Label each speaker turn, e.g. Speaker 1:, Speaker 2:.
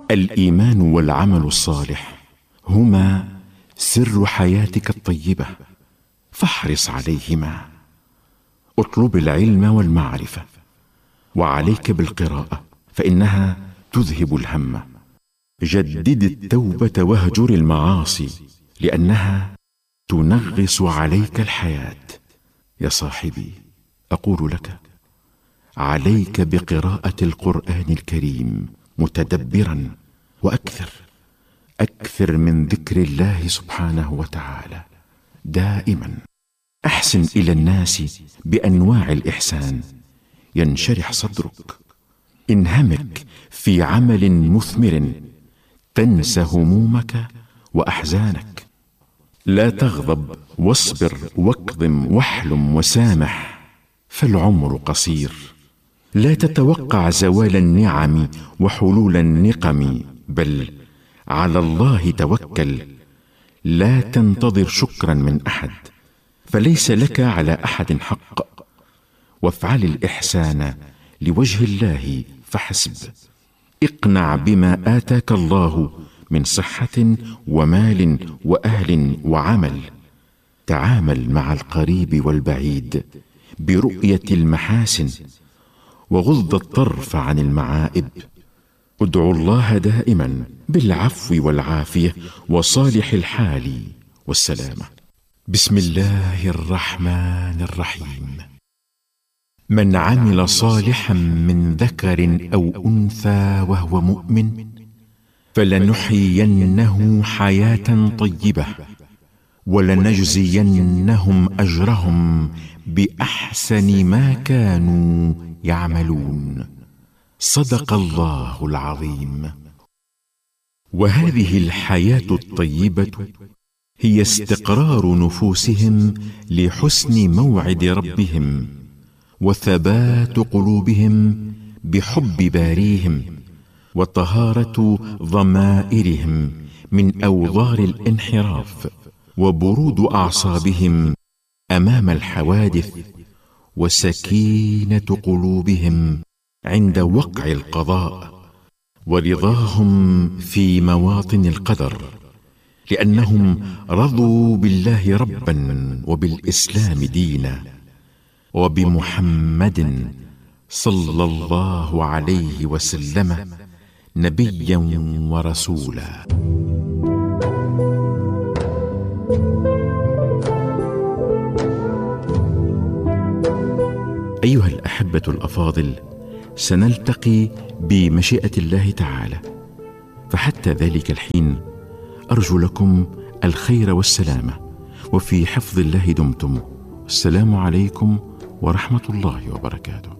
Speaker 1: الإيمان والعمل الصالح هما سر حياتك الطيبة، فاحرص عليهما. اطلب العلم والمعرفة، وعليك بالقراءة فإنها تذهب الهم. جدد التوبة واهجر المعاصي لأنها تنغص عليك الحياة. يا صاحبي، أقول لك: عليك بقراءة القرآن الكريم متدبرا، وأكثر من ذكر الله سبحانه وتعالى دائما. أحسن إلى الناس بأنواع الإحسان ينشرح صدرك. انهمك في عمل مثمر تنسى همومك وأحزانك. لا تغضب، واصبر واكظم واحلم وسامح، فالعمر قصير. لا تتوقع زوال النعم وحلول النقم، بل على الله توكل. لا تنتظر شكرا من أحد، فليس لك على أحد حق. وافعل الإحسان لوجه الله فحسب. اقنع بما آتاك الله من صحة ومال وأهل وعمل. تعامل مع القريب والبعيد برؤية المحاسن، وغض الطرف عن المعائب. ادعو الله دائما بالعفو والعافية وصالح الحال والسلامة. بسم الله الرحمن الرحيم. من عمل صالحا من ذكر أو أنثى وهو مؤمن فلنحيينه حياة طيبة، ولنجزينهم أجرهم بأحسن ما كانوا يعملون. صدق الله العظيم. وهذه الحياة الطيبة هي استقرار نفوسهم لحسن موعد ربهم، وثبات قلوبهم بحب باريهم، وطهارة ضمائرهم من أوضار الانحراف، وبرود أعصابهم أمام الحوادث، وسكينة قلوبهم عند وقع القضاء، ورضاهم في مواطن القدر، لأنهم رضوا بالله ربا وبالإسلام دينا، وبمحمد صلى الله عليه وسلم نبيا ورسولا. أيها الأحبة الأفاضل، سنلتقي بمشيئة الله تعالى، فحتى ذلك الحين أرجو لكم الخير والسلامة، وفي حفظ الله دمتم. السلام عليكم ورحمة الله وبركاته.